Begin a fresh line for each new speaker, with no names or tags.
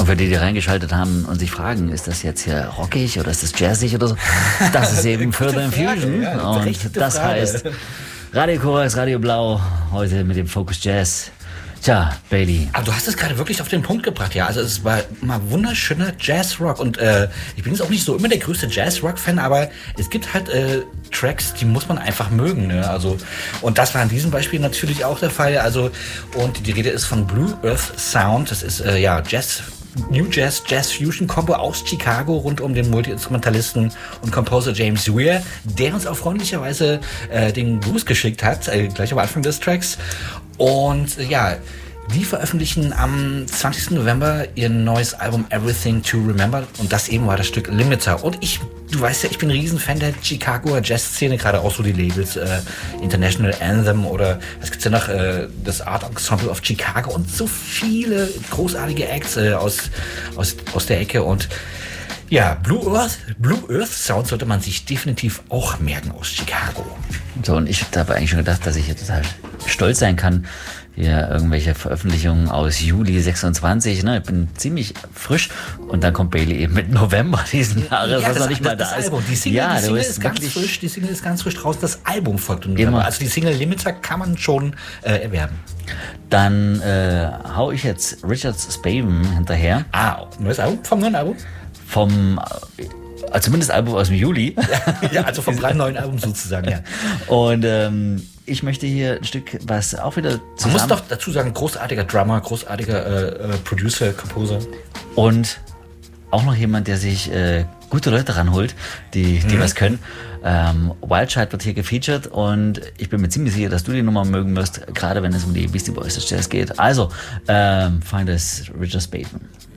für die reingeschaltet haben und sich fragen, ist das jetzt hier rockig oder ist das jazzig oder so? Das ist eben Further Infusion.
Ja,
und das heißt Radio Korax, Radio Blau, heute mit dem Focus Jazz. Tja, Bailey.
Aber du hast es gerade wirklich auf den Punkt gebracht, ja. Also es war mal wunderschöner Jazzrock. Und ich bin jetzt auch nicht so immer der größte Jazzrock-Fan, aber es gibt halt Tracks, die muss man einfach mögen. Ne? Also, und das war in diesem Beispiel natürlich auch der Fall. Also, und die Rede ist von Blue Earth Sound. Das ist Jazz. New Jazz, Jazz Fusion Combo aus Chicago rund um den Multi-Instrumentalisten und Composer James Weir, der uns auch freundlicherweise den Gruß geschickt hat, gleich am Anfang des Tracks. Und die veröffentlichen am 20. November ihr neues Album Everything to Remember und das eben war das Stück Limiter. Und du weißt ja, ich bin ein Riesenfan der Chicagoer Jazz-Szene, gerade auch so die Labels International Anthem oder was gibt's ja noch, das Art Ensemble of Chicago und so viele großartige Acts aus der Ecke und ja, Blue Earth Sound sollte man sich definitiv auch merken aus Chicago.
So, und ich habe eigentlich schon gedacht, dass ich jetzt total stolz sein kann, hier irgendwelche Veröffentlichungen aus Juli 26, ne? Ich bin ziemlich frisch und dann kommt Bailey eben mit November diesen Jahres, was noch nicht mal da ist.
Album. Die Single ist ganz frisch, die Single ist ganz frisch draußen, das Album folgt im November. Also die Single Limiter kann man schon erwerben.
Dann hau ich jetzt Richard Spaven hinterher.
Neues Album? Vom neuen Album?
Zumindest Album aus dem Juli.
Ja, also vom brandneuen Album sozusagen, ja.
Und ich möchte hier ein Stück, was auch wieder zusammen...
Man muss doch dazu sagen, großartiger Drummer, großartiger Producer, Composer.
Und auch noch jemand, der sich gute Leute ranholt, die was können. Wildchild wird hier gefeatured und ich bin mir ziemlich sicher, dass du die Nummer mögen wirst, gerade wenn es um die Beastie Boys des Jazz geht. Also, find es Richard Spaven.